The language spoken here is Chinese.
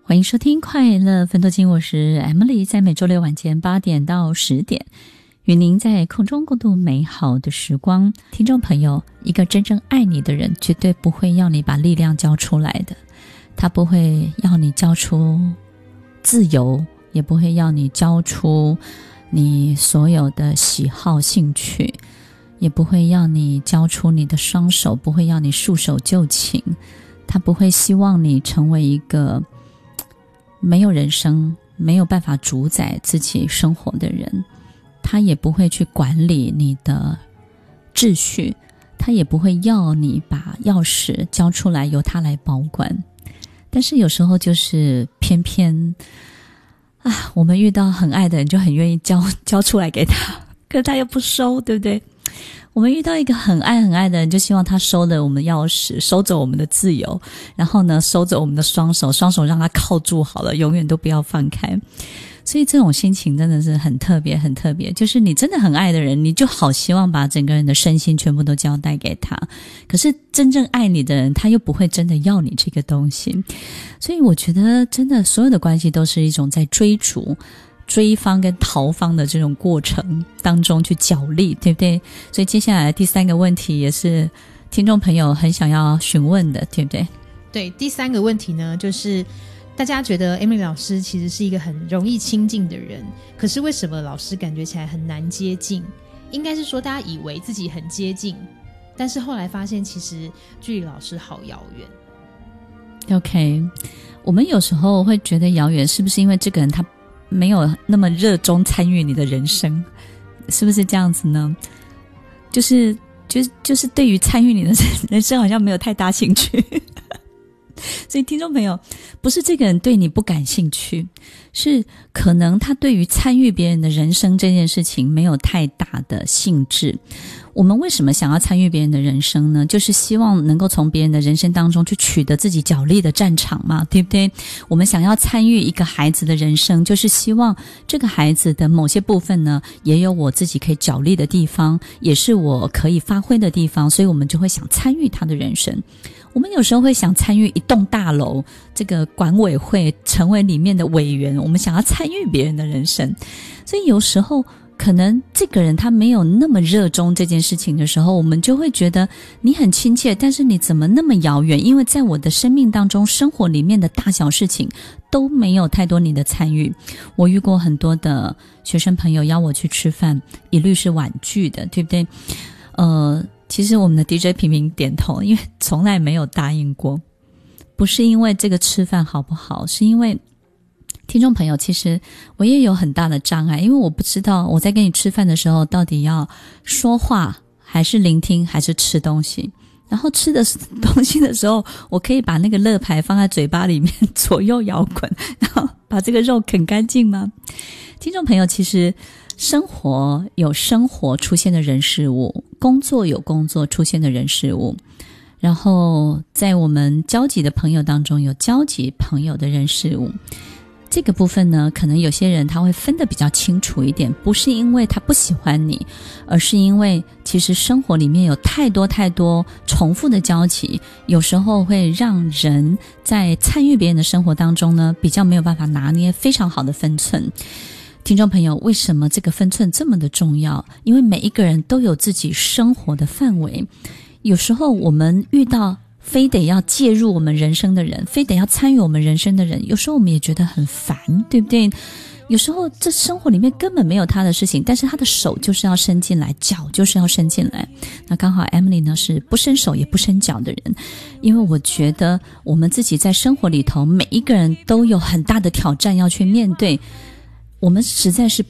欢迎收听快乐分多金，我是 Emily， 在每周六晚间8点到10点与您在空中共度美好的时光。听众朋友，一个真正爱你的人绝对不会要你把力量交出来的，他不会要你交出自由，也不会要你交出你所有的喜好兴趣，也不会要你交出你的双手，不会要你束手就擒。他不会希望你成为一个没有人生、没有办法主宰自己生活的人。他也不会去管理你的秩序，他也不会要你把钥匙交出来由他来保管。但是有时候就是偏偏我们遇到很爱的人就很愿意交出来给他，可是他又不收，对不对？我们遇到一个很爱很爱的人，就希望他收了我们钥匙，收走我们的自由，然后呢，收走我们的双手让他铐住好了，永远都不要放开。所以这种心情真的是很特别很特别，就是你真的很爱的人，你就好希望把整个人的身心全部都交代给他，可是真正爱你的人，他又不会真的要你这个东西。所以我觉得真的所有的关系都是一种在追方跟逃方的这种过程当中去角力，对不对？所以接下来第三个问题也是听众朋友很想要询问的，对不对？ 对，第三个问题呢，就是大家觉得 Emily 老师其实是一个很容易亲近的人，可是为什么老师感觉起来很难接近？应该是说大家以为自己很接近，但是后来发现其实距离老师好遥远。 OK， 我们有时候会觉得遥远，是不是因为这个人他没有那么热衷参与你的人生，是不是这样子呢？就是对于参与你的人生好像没有太大兴趣。所以听众朋友，不是这个人对你不感兴趣，是可能他对于参与别人的人生这件事情没有太大的兴致。我们为什么想要参与别人的人生呢？就是希望能够从别人的人生当中去取得自己角力的战场嘛，对不对？我们想要参与一个孩子的人生，就是希望这个孩子的某些部分呢，也有我自己可以角力的地方，也是我可以发挥的地方，所以我们就会想参与他的人生。我们有时候会想参与一栋大楼这个管委会，成为里面的委员，我们想要参与别人的人生。所以有时候可能这个人他没有那么热衷这件事情的时候，我们就会觉得你很亲切，但是你怎么那么遥远？因为在我的生命当中，生活里面的大小事情都没有太多你的参与。我遇过很多的学生朋友邀我去吃饭，一律是婉拒的，对不对？其实我们的 DJ 频频点头，因为从来没有答应过。不是因为这个吃饭好不好，是因为听众朋友，其实我也有很大的障碍，因为我不知道我在跟你吃饭的时候到底要说话还是聆听还是吃东西。然后吃的东西的时候，我可以把那个乐牌放在嘴巴里面左右摇滚，然后把这个肉啃干净吗？听众朋友，其实生活有生活出现的人事物，工作有工作出现的人事物，然后在我们交集的朋友当中有交集朋友的人事物。这个部分呢，可能有些人他会分得比较清楚一点，不是因为他不喜欢你，而是因为其实生活里面有太多重复的交集，有时候会让人在参与别人的生活当中呢，比较没有办法拿捏非常好的分寸。听众朋友，为什么这个分寸这么的重要？因为每一个人都有自己生活的范围，有时候我们遇到非得要介入我们人生的人，非得要参与我们人生的人，有时候我们也觉得很烦，对不对？有时候这生活里面根本没有他的事情，但是他的手就是要伸进来，脚就是要伸进来。那刚好 Emily 呢是不伸手也不伸脚的人，因为我觉得我们自己在生活里头每一个人都有很大的挑战要去面对，我们实在是